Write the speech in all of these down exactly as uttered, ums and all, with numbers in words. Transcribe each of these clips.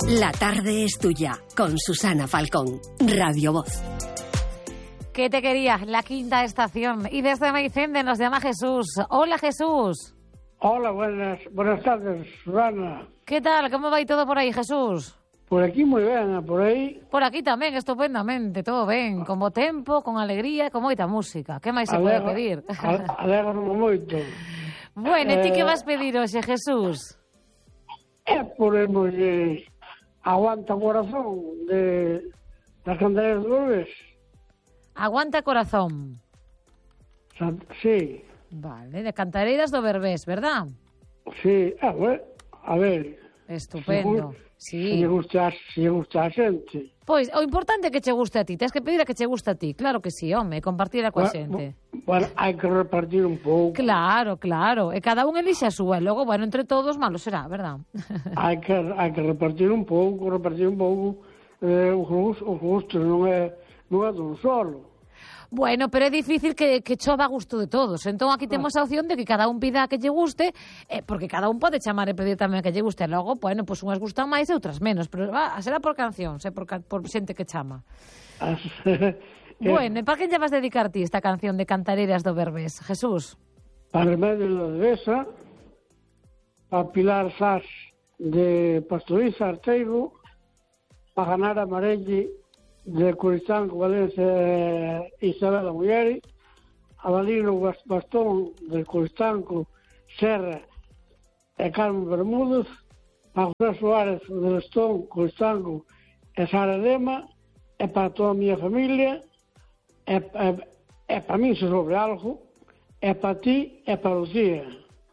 La tarde es tuya, con Susana Falcón, Radio Voz. ¿Qué te quería? La quinta estación. Y desde Meicende nos llama Jesús. Hola, Jesús. Hola, buenas, buenas tardes, Susana. ¿Qué tal? ¿Cómo va y todo por ahí, Jesús? Por aquí moi ben, por aí... Por aquí tamén, estupendamente, todo ben. Con bo tempo, con alegría e con moita música. Que máis se pode pedir? Alegro-me moito. Bueno, e ti que vas pedir hoxe, Jesús? É por de Aguanta Corazón, de das Cantareiras do Berbés. Aguanta Corazón. Sí. Vale, de Cantareiras do Berbés, verdad? Sí, a ver, a ver... Estupendo. Se lle gusta, se lle gusta a xente. Pois, o importante é que che guste a ti. Tens que pedir a que che guste a ti. Claro que sí, home, compartir a coa xente. Bueno, hai que repartir un pouco. Claro, claro. E cada un elixe a súa. E logo, bueno, entre todos, malo será, verdad? hai que hai que repartir un pouco, repartir un pouco. Eh, os gustos, os gustos non é, non é dun solo. Bueno, pero é difícil que, que chova a gusto de todos. Entón aquí temos a opción de que cada un pida a que lle guste, eh, porque cada un pode chamar e pedir tamén a que lle guste. E logo, bueno, pues unhas gustan máis e outras menos, pero va, será por canción, sei, por, por xente que chama. Bueno, e para que lle vas dedicar ti esta canción de Cantareiras do Berbés, Jesús? Para Remedio da Devesa, para Pilar Sás de Pastoriza Arteiro, para Ganar Amarelli de Coristanco, Valencia e Isabel a Muller, a Valino Bastón de Coristanco, Serra e Carmen Bermúdez, para José Suárez de Lestón, Coristanco e Sara Dema, e para toda a miña familia, e, e, e para mí se sobre algo, e para ti e para Lucía.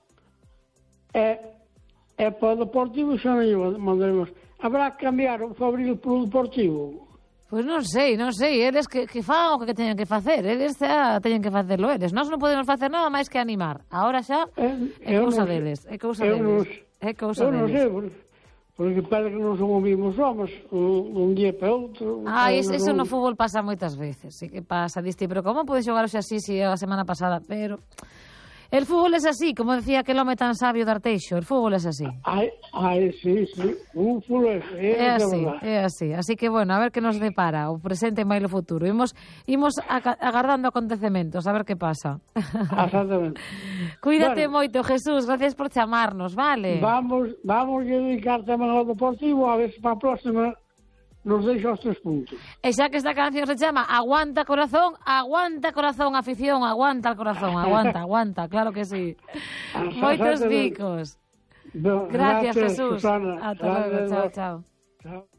E, e para o Deportivo xa non mandaremos. Habrá que cambiar o Fabril polo Deportivo? Pois non sei, non sei, eles que, que fan o que teñen que facer, eles xa teñen que facerlo eles. Nós non podemos facer nada máis que animar. Ahora xa é cousa deles, é cousa deles. É cousa deles. Eu non sei, porque parece que non son os mesmos homens, un día para outro. Ah, eso, eso no fútbol pasa moitas veces, sí que pasa, diste, pero como podes xogar hoxe así si a semana pasada, pero... El fútbol es así, como decía aquel home tan sabio de Arteixo, el fútbol es así. Ai, ai, sí, sí, un fútbol é, é así, é así. Así que, bueno, a ver que nos depara o presente e máis o futuro. Imos, imos agardando acontecementos, a ver que pasa. Exactamente. Cuídate bueno, moito, Jesús, gracias por chamarnos, vale? Vamos, vamos a dedicar tamén ao Deportivo, a ver se para a próxima nos deixa os tres puntos. E xa que esta canción se chama Aguanta Corazón, aguanta corazón, afición, aguanta el corazón, aguanta, aguanta, claro que sí. Moitos bicos. No, gracias, gracias, Jesús. Susana. Hasta luego, chao, chao. Chao.